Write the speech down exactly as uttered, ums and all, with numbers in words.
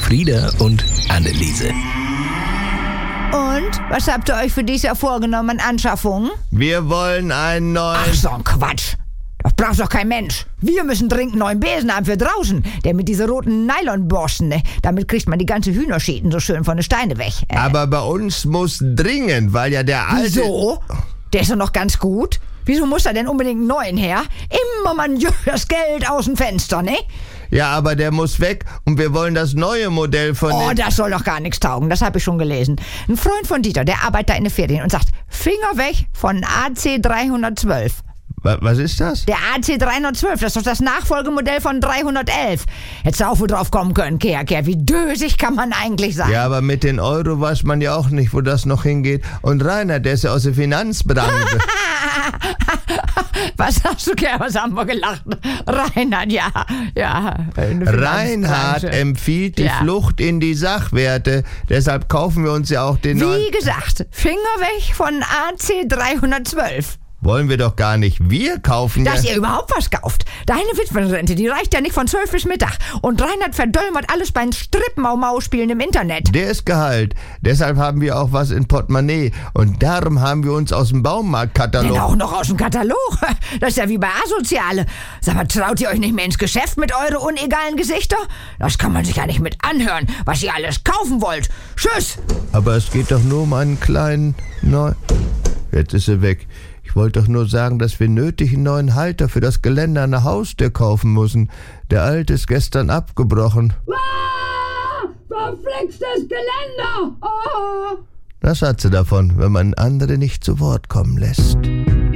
Frieda und Anneliese. Und, was habt ihr euch für dieses Jahr vorgenommen an Anschaffungen? Wir wollen einen neuen... Ach, so ein Quatsch. Das braucht doch kein Mensch. Wir müssen dringend einen neuen Besen haben für draußen. Der mit dieser roten Nylonborsten, ne? Damit kriegt man die ganze Hühnerschäden so schön von den Steine weg. Äh. Aber bei uns muss dringend, weil ja der alte... Wieso? Der ist doch noch ganz gut. Wieso muss er denn unbedingt einen neuen her? Immer man das Geld aus dem Fenster, ne? Ja, aber der muss weg und wir wollen das neue Modell von... Oh, den- das soll doch gar nichts taugen. Das habe ich schon gelesen. Ein Freund von Dieter, der arbeitet da in den Ferien und sagt, Finger weg von A C dreihundertzwölf. Wa- Was ist das? Der A C dreihundertzwölf, das ist doch das Nachfolgemodell von dreihundertelf. Hättest du auch wohl drauf kommen können, Kehr, Kehr. Wie dösig kann man eigentlich sein? Ja, aber mit den Euro weiß man ja auch nicht, wo das noch hingeht. Und Rainer, der ist ja aus der Finanzbranche. Was hast du, Kehr? Was haben wir gelacht? Reinhard, ja. ja eine Reinhard Finanzbranche. empfiehlt die Ja. Flucht in die Sachwerte. Deshalb kaufen wir uns ja auch den neuen... Wie gesagt, Finger weg von A C dreihundertzwölf. Wollen wir doch gar nicht. Wir kaufen Dass ja... ihr überhaupt was kauft. Deine Witwenrente, die reicht ja nicht von zwölf bis Mittag. Und Reinhard verdöllmert alles beim Strippmau-Mau-Spielen im Internet. Der ist Gehalt. Deshalb haben wir auch was in Portemonnaie. Und darum haben wir uns aus dem Denn Baumarktkatalog... auch noch aus dem Katalog. Das ist ja wie bei Asoziale. Sag mal, traut ihr euch nicht mehr ins Geschäft mit eure unegalen Gesichter? Das kann man sich ja nicht mit anhören, was ihr alles kaufen wollt. Tschüss. Aber es geht doch nur um einen kleinen... Neu... Jetzt ist er weg. Ich wollte doch nur sagen, dass wir nötig einen neuen Halter für das Geländer an der Haustür kaufen müssen. Der alte ist gestern abgebrochen. Ah, verflixtes Geländer! Oh. Das hat sie davon, wenn man andere nicht zu Wort kommen lässt.